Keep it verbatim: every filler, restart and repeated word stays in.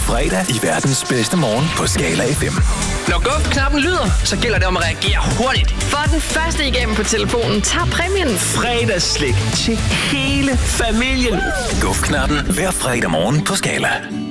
fredag i verdens bedste morgen på Skala F M. Når guf-knappen lyder, så gælder det om at reagere hurtigt. For den første igennem på telefonen tager præmien. Fredagsslik til hele familien. Guf-knappen hver fredag morgen på Skala.